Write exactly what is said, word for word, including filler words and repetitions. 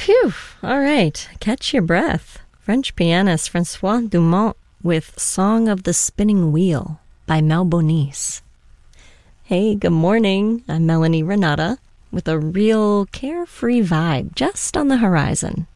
Phew, all right, catch your breath. French pianist Francois Dumont with Song of the Spinning Wheel by Mel Bonis. Hey, good morning. I'm Melanie Renata with a real carefree vibe just on the horizon.